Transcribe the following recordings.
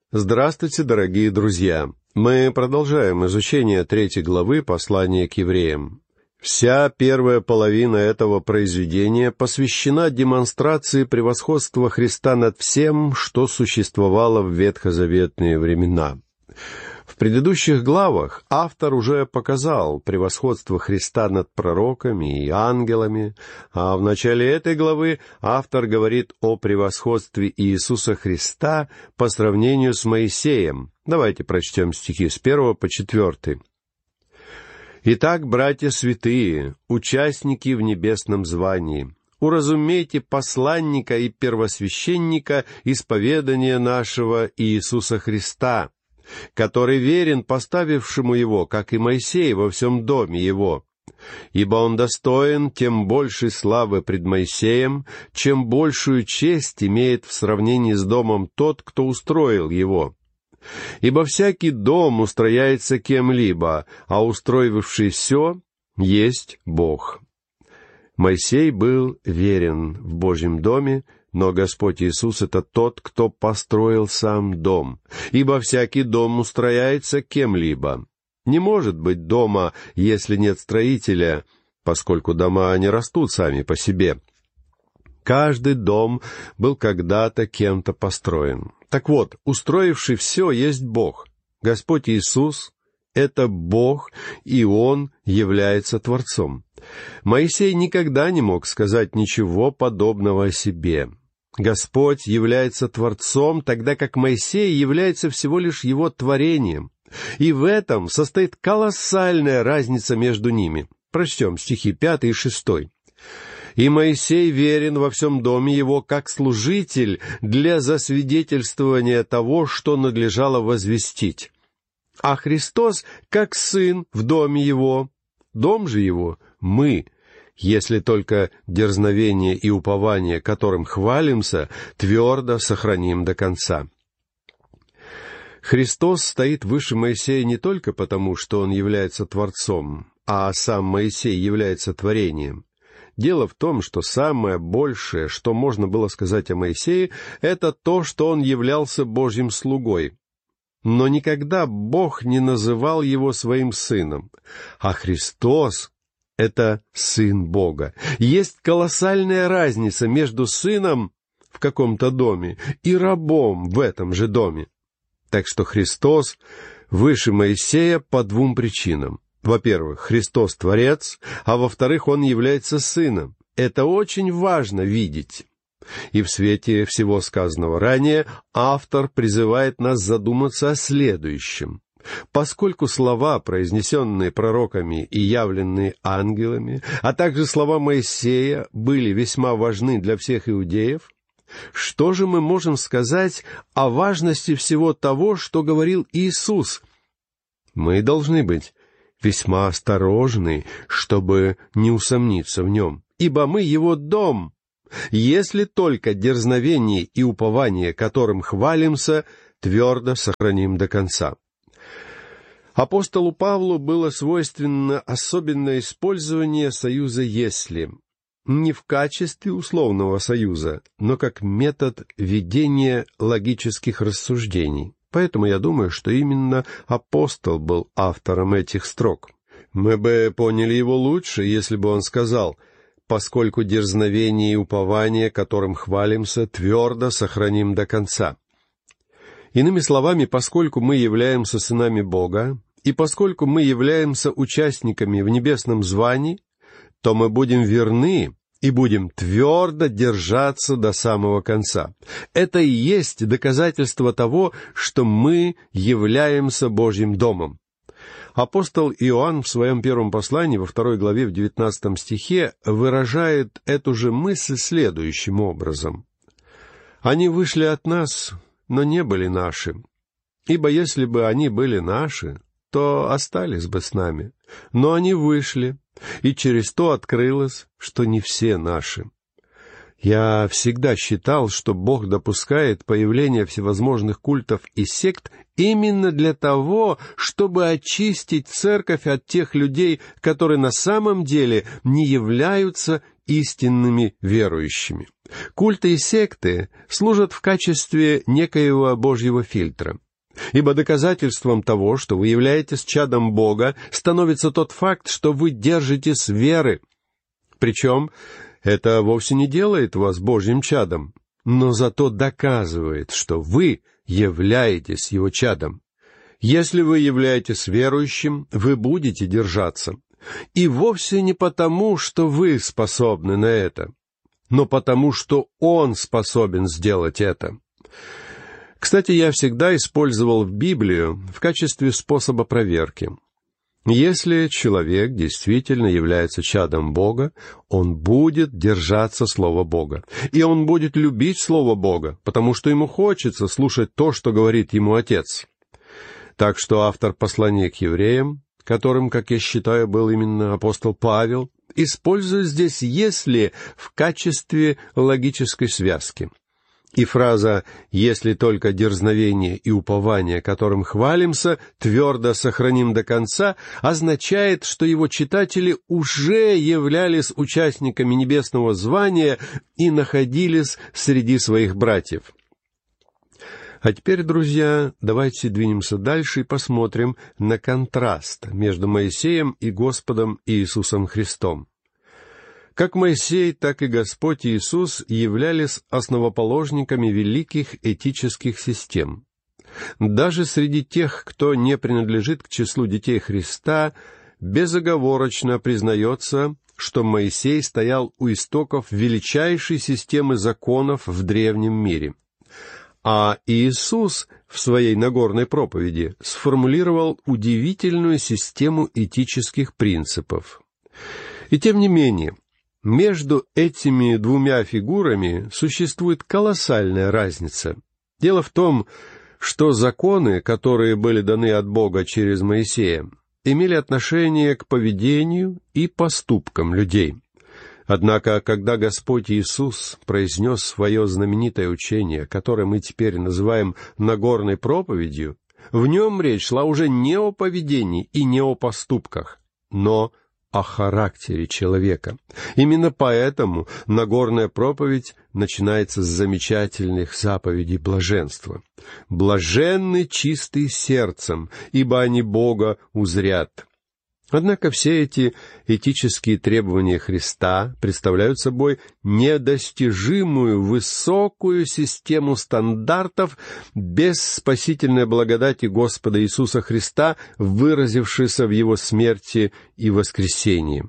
Здравствуйте, дорогие друзья! Мы продолжаем изучение 3 главы послания к евреям. Вся первая половина этого произведения посвящена демонстрации превосходства Христа над всем, что существовало в ветхозаветные времена. В предыдущих главах автор уже показал превосходство Христа над пророками и ангелами, а в начале этой главы автор говорит о превосходстве Иисуса Христа по сравнению с Моисеем. Давайте прочтем стихи с 1 по 4. «Итак, братья святые, участники в небесном звании, уразумейте посланника и первосвященника исповедания нашего Иисуса Христа, который верен поставившему его, как и Моисей, во всем доме его. Ибо он достоин тем большей славы пред Моисеем, чем большую честь имеет в сравнении с домом тот, кто устроил его. Ибо всякий дом устрояется кем-либо, а устроивший все есть Бог. Моисей был верен в Божьем доме, но Господь Иисус — это тот, кто построил сам дом. Ибо всякий дом устрояется кем-либо. Не может быть дома, если нет строителя, поскольку дома не растут сами по себе. Каждый дом был когда-то кем-то построен. Так вот, устроивший все есть Бог. Господь Иисус — это Бог, и Он является Творцом. Моисей никогда не мог сказать ничего подобного о себе. Господь является Творцом, тогда как Моисей является всего лишь Его творением. И в этом состоит колоссальная разница между ними. Прочтем стихи 5 и 6. «И Моисей верен во всем доме его, как служитель для засвидетельствования того, что надлежало возвестить. А Христос, как сын в доме его, дом же его — мы, если только дерзновение и упование, которым хвалимся, твердо сохраним до конца». Христос стоит выше Моисея не только потому, что Он является Творцом, а сам Моисей является творением. Дело в том, что самое большее, что можно было сказать о Моисее, это то, что он являлся Божьим слугой. Но никогда Бог не называл его своим сыном, а Христос — это Сын Бога. Есть колоссальная разница между сыном в каком-то доме и рабом в этом же доме. Так что Христос выше Моисея по 2 причинам. Во-первых, Христос — Творец, а во-вторых, Он является Сыном. Это очень важно видеть. И в свете всего сказанного ранее автор призывает нас задуматься о следующем. Поскольку слова, произнесенные пророками и явленные ангелами, а также слова Моисея были весьма важны для всех иудеев, что же мы можем сказать о важности всего того, что говорил Иисус? Мы должны быть весьма осторожны, чтобы не усомниться в Нем, ибо мы Его дом, если только дерзновение и упование, которым хвалимся, твердо сохраним до конца. Апостолу Павлу было свойственно особенное использование союза «если», не в качестве условного союза, но как метод ведения логических рассуждений. Поэтому я думаю, что именно апостол был автором этих строк. Мы бы поняли его лучше, если бы он сказал: «Поскольку дерзновение и упование, которым хвалимся, твердо сохраним до конца». Иными словами, поскольку мы являемся сынами Бога, и поскольку мы являемся участниками в небесном звании, то мы будем верны и будем твердо держаться до самого конца. Это и есть доказательство того, что мы являемся Божьим домом. Апостол Иоанн в своем первом послании, во 2 главе, в 19 стихе, выражает эту же мысль следующим образом. «Они вышли от нас, но не были наши. Ибо если бы они были наши, то остались бы с нами. Но они вышли, и через то открылось, что не все наши». Я всегда считал, что Бог допускает появление всевозможных культов и сект именно для того, чтобы очистить церковь от тех людей, которые на самом деле не являются истинными верующими. Культы и секты служат в качестве некоего Божьего фильтра. Ибо доказательством того, что вы являетесь чадом Бога, становится тот факт, что вы держитесь веры. Причем это вовсе не делает вас Божьим чадом, но зато доказывает, что вы являетесь Его чадом. Если вы являетесь верующим, вы будете держаться. И вовсе не потому, что вы способны на это, но потому, что Он способен сделать это. Кстати, я всегда использовал Библию в качестве способа проверки. Если человек действительно является чадом Бога, он будет держаться Слова Бога. И он будет любить Слово Бога, потому что ему хочется слушать то, что говорит ему Отец. Так что автор послания к евреям, которым, как я считаю, был именно апостол Павел, использует здесь «если» в качестве логической связки. И фраза «если только дерзновение и упование, которым хвалимся, твердо сохраним до конца» означает, что его читатели уже являлись участниками небесного звания и находились среди своих братьев. А теперь, друзья, давайте двинемся дальше и посмотрим на контраст между Моисеем и Господом Иисусом Христом. Как Моисей, так и Господь Иисус являлись основоположниками великих этических систем. Даже среди тех, кто не принадлежит к числу детей Христа, безоговорочно признается, что Моисей стоял у истоков величайшей системы законов в древнем мире. А Иисус в своей Нагорной проповеди сформулировал удивительную систему этических принципов. И тем не менее, между этими двумя фигурами существует колоссальная разница. Дело в том, что законы, которые были даны от Бога через Моисея, имели отношение к поведению и поступкам людей. Однако, когда Господь Иисус произнес свое знаменитое учение, которое мы теперь называем Нагорной проповедью, в нем речь шла уже не о поведении и не о поступках, но о характере человека. Именно поэтому Нагорная проповедь начинается с замечательных заповедей блаженства. «Блаженны чистые сердцем, ибо они Бога узрят». Однако все эти этические требования Христа представляют собой недостижимую высокую систему стандартов без спасительной благодати Господа Иисуса Христа, выразившейся в Его смерти и воскресении.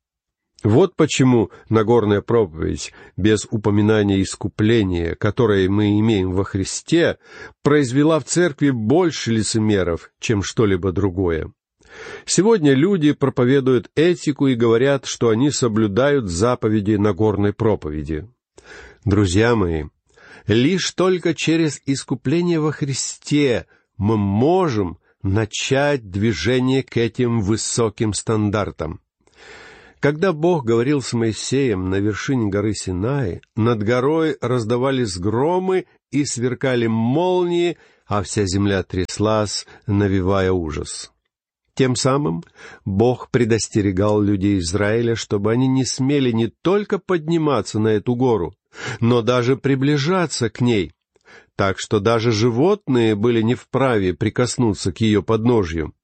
Вот почему Нагорная проповедь, без упоминания искупления, которое мы имеем во Христе, произвела в церкви больше лицемеров, чем что-либо другое. Сегодня люди проповедуют этику и говорят, что они соблюдают заповеди Нагорной проповеди. Друзья мои, лишь только через искупление во Христе мы можем начать движение к этим высоким стандартам. Когда Бог говорил с Моисеем на вершине горы Синай, над горой раздавались громы и сверкали молнии, а вся земля тряслась, навевая ужас. Тем самым Бог предостерегал людей Израиля, чтобы они не смели не только подниматься на эту гору, но даже приближаться к ней, так что даже животные были не вправе прикоснуться к ее подножью.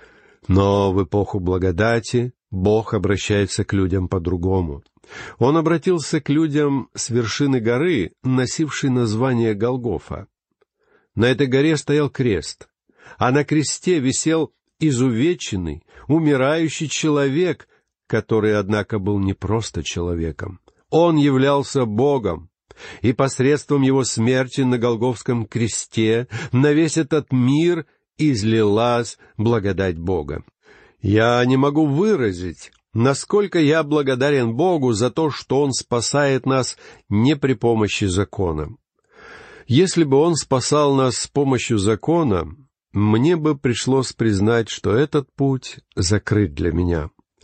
Но в эпоху благодати Бог обращается к людям по-другому. Он обратился к людям с вершины горы, носившей название Голгофа. На этой горе стоял крест, а на кресте висел изувеченный, умирающий человек, который, однако, был не просто человеком. Он являлся Богом, и посредством его смерти на Голгофском кресте на весь этот мир излилась благодать Бога. Я не могу выразить, насколько я благодарен Богу за то, что Он спасает нас не при помощи закона. Если бы Он спасал нас с помощью закона, мне бы пришлось признать, что этот путь закрыт для меня.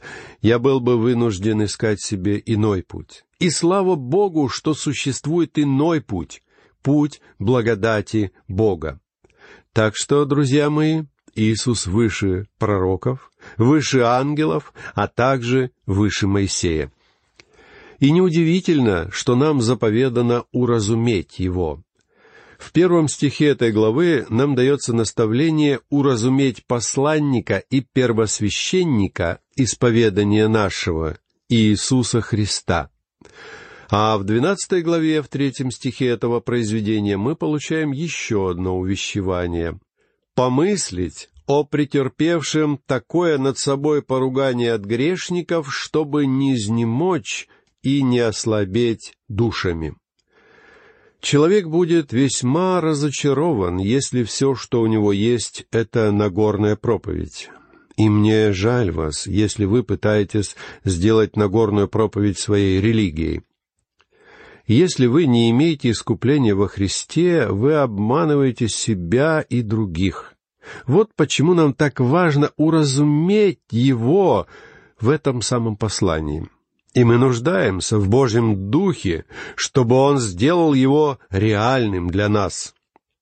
я был бы вынужден искать себе иной путь. И слава Богу, что существует иной путь — путь благодати Бога. Так что, друзья мои, Иисус выше пророков, выше ангелов, а также выше Моисея. И неудивительно, что нам заповедано уразуметь Его. В 1 стихе этой главы нам дается наставление уразуметь посланника и первосвященника исповедания нашего, Иисуса Христа. А в 12 главе, в 3 стихе этого произведения, мы получаем еще одно увещевание. «Помыслить о претерпевшем такое над собой поругание от грешников, чтобы не изнемочь и не ослабеть душами». Человек будет весьма разочарован, если все, что у него есть, — это Нагорная проповедь. И мне жаль вас, если вы пытаетесь сделать Нагорную проповедь своей религией. Если вы не имеете искупления во Христе, вы обманываете себя и других. Вот почему нам так важно уразуметь Его в этом самом послании. И мы нуждаемся в Божьем Духе, чтобы Он сделал его реальным для нас.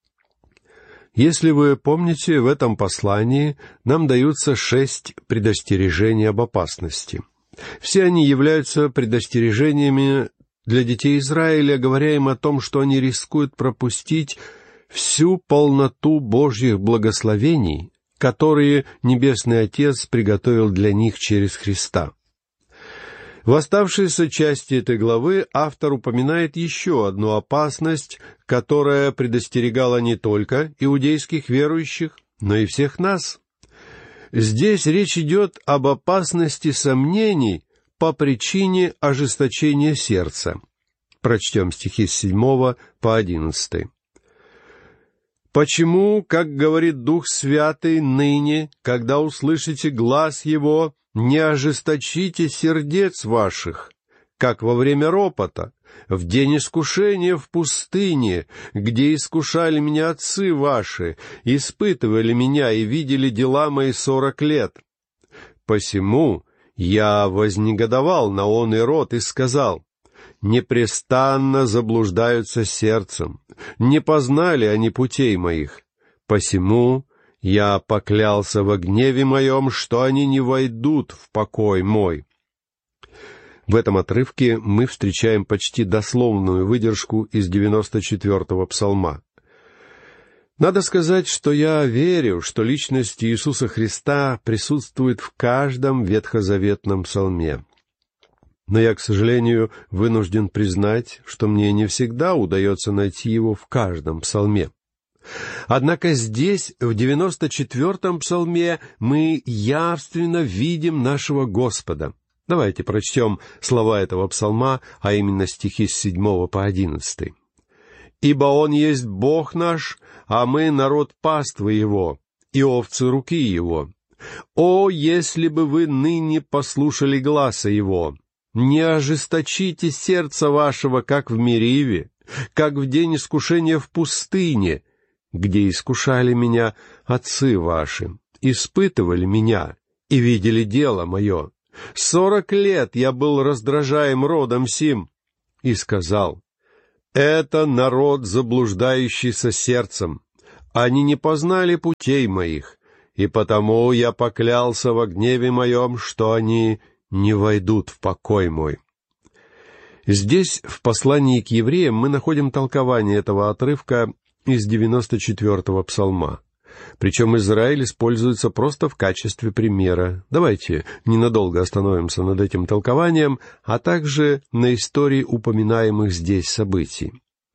Если вы помните, в этом послании нам даются 6 предостережений об опасности. Все они являются предостережениями для детей Израиля, говоря им о том, что они рискуют пропустить всю полноту Божьих благословений, которые Небесный Отец приготовил для них через Христа. В оставшейся части этой главы автор упоминает еще одну опасность, которая предостерегала не только иудейских верующих, но и всех нас. Здесь речь идет об опасности сомнений по причине ожесточения сердца. Прочтем стихи с 7 по 11. «Почему, как говорит Дух Святый, ныне, когда услышите глас Его, не ожесточите сердец ваших, как во время ропота, в день искушения в пустыне, где искушали меня отцы ваши, испытывали меня и видели дела мои 40 лет. Посему я вознегодовал на он и род и сказал: непрестанно заблуждаются сердцем, не познали они путей моих. Посему я поклялся во гневе моем, что они не войдут в покой мой». В этом отрывке мы встречаем почти дословную выдержку из 94-го псалма. Надо сказать, что я верю, что личность Иисуса Христа присутствует в каждом ветхозаветном псалме. Но я, к сожалению, вынужден признать, что мне не всегда удается найти его в каждом псалме. Однако здесь, в 94-м псалме, мы явственно видим нашего Господа. Давайте прочтем слова этого псалма, а именно стихи с 7 по 11. «Ибо Он есть Бог наш, а мы народ паствы Его, и овцы руки Его. О, если бы вы ныне послушали гласа Его! Не ожесточите сердце вашего, как в Мериве, как в день искушения в пустыне, где искушали меня отцы ваши, испытывали меня и видели дело мое. 40 лет я был раздражаем родом сим, и сказал: это народ, заблуждающийся сердцем, они не познали путей моих, и потому я поклялся во гневе моем, что они не войдут в покой мой». Здесь, в послании к евреям, мы находим толкование этого отрывка из 94-го псалма. Причем Израиль используется просто в качестве примера. Давайте ненадолго остановимся над этим толкованием, а также на истории упоминаемых здесь событий.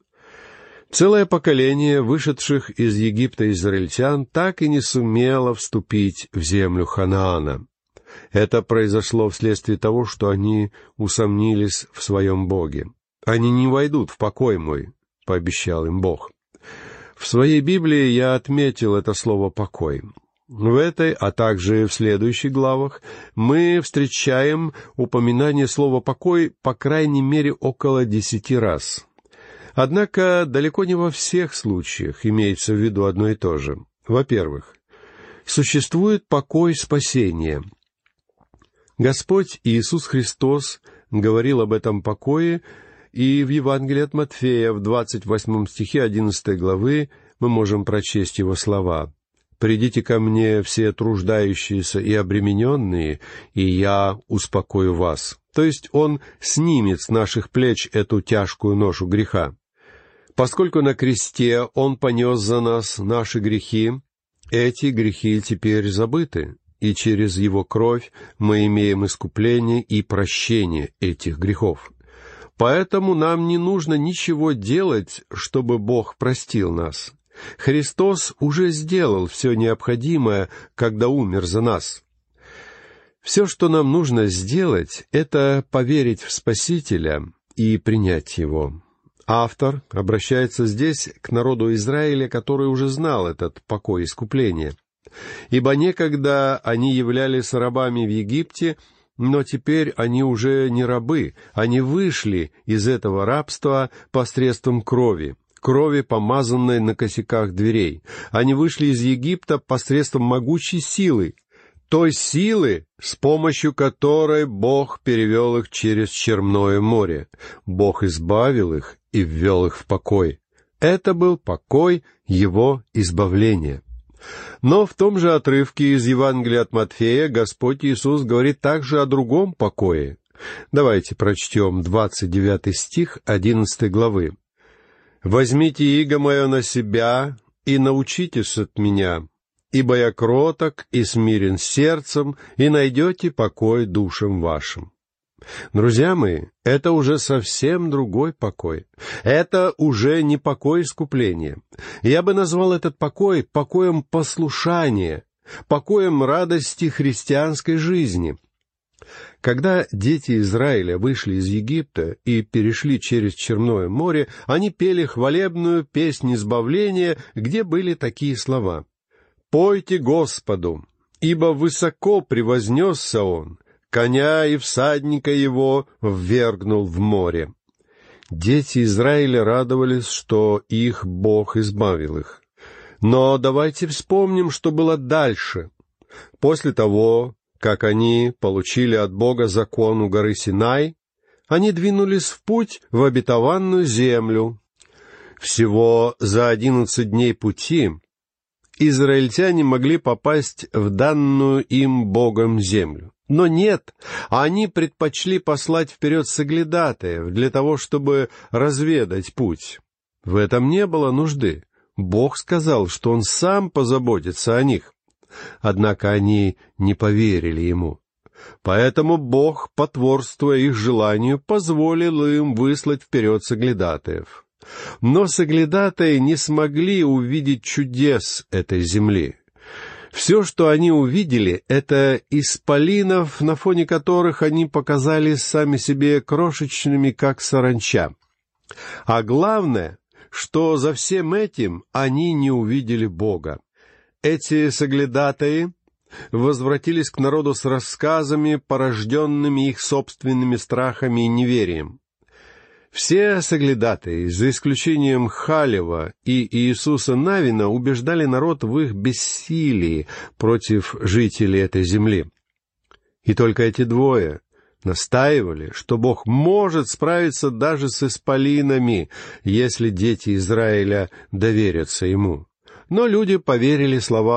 Целое поколение вышедших из Египта израильтян так и не сумело вступить в землю Ханаана. Это произошло вследствие того, что они усомнились в своем Боге. «Они не войдут в покой мой», — пообещал им Бог. В своей Библии я отметил это слово «покой». В этой, а также в следующих главах мы встречаем упоминание слова «покой» по крайней мере около 10 раз. Однако далеко не во всех случаях имеется в виду одно и то же. Во-первых, существует покой спасения. Господь Иисус Христос говорил об этом покое, и в Евангелии от Матфея, в 28 стихе 11 главы, мы можем прочесть его слова: «Придите ко мне, все труждающиеся и обремененные, и я успокою вас». То есть Он снимет с наших плеч эту тяжкую ношу греха. Поскольку на кресте Он понес за нас наши грехи, эти грехи теперь забыты, и через Его кровь мы имеем искупление и прощение этих грехов. Поэтому нам не нужно ничего делать, чтобы Бог простил нас. Христос уже сделал все необходимое, когда умер за нас. Все, что нам нужно сделать, это поверить в Спасителя и принять Его. Автор обращается здесь к народу Израиля, который уже знал этот покой искупления. «Ибо некогда они являлись рабами в Египте, но теперь они уже не рабы, они вышли из этого рабства посредством крови, помазанной на косяках дверей. Они вышли из Египта посредством могучей силы, той силы, с помощью которой Бог перевел их через Черное море. Бог избавил их и ввел их в покой. Это был покой Его избавления». Но в том же отрывке из Евангелия от Матфея Господь Иисус говорит также о другом покое. Давайте прочтем 29 стих 11 главы. «Возьмите иго мое на себя и научитесь от меня, ибо я кроток и смирен сердцем, и найдете покой душам вашим». Друзья мои, это уже совсем другой покой. Это уже не покой искупления. Я бы назвал этот покой покоем послушания, покоем радости христианской жизни. Когда дети Израиля вышли из Египта и перешли через Черное море, они пели хвалебную песнь избавления, где были такие слова: «Пойте Господу, ибо высоко превознесся Он, коня и всадника его ввергнул в море». Дети Израиля радовались, что их Бог избавил их. Но давайте вспомним, что было дальше. После того, как они получили от Бога закон у горы Синай, они двинулись в путь в обетованную землю. Всего за 11 дней пути израильтяне могли попасть в данную им Богом землю. Но нет, они предпочли послать вперед соглядатаев для того, чтобы разведать путь. В этом не было нужды. Бог сказал, что Он сам позаботится о них. Однако они не поверили Ему. Поэтому Бог, потворствуя их желанию, позволил им выслать вперед соглядатаев. Но соглядатаи не смогли увидеть чудес этой земли. Все, что они увидели, это исполинов, на фоне которых они показались сами себе крошечными, как саранча. А главное, что за всем этим они не увидели Бога. Эти соглядатаи возвратились к народу с рассказами, порожденными их собственными страхами и неверием. Все соглядатаи, за исключением Халева и Иисуса Навина, убеждали народ в их бессилии против жителей этой земли. И только эти двое настаивали, что Бог может справиться даже с исполинами, если дети Израиля доверятся Ему. Но люди поверили словам